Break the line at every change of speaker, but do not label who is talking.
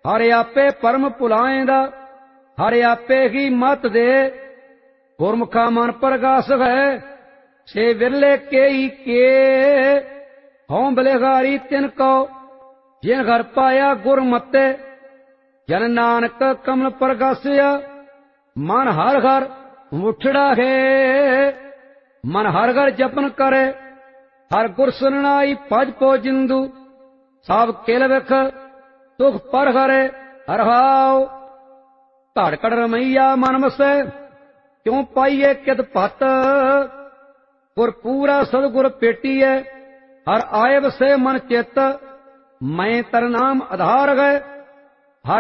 हर आपे परम भुलाएंदा, हर आपे ही मत दे। गुरमुखा मन प्रगास है, छे विरले के हों बलिहारी तिनको, जिन घर पाया गुरमते। जन नानक कमल प्रगासिया, मन हर घर मुठड़ा है। मन हर घर जपन करे, हर गुर सुननाई भज पो जिंदू। सब किल विख दुख पर हरे हरहाओ। घड़ घड़ रमैया मन वसै, क्यों पाइए कित भत। गुर पूरा सतगुर पेटीए, हर आए वसे मन चित। मैं तर नाम आधार गए,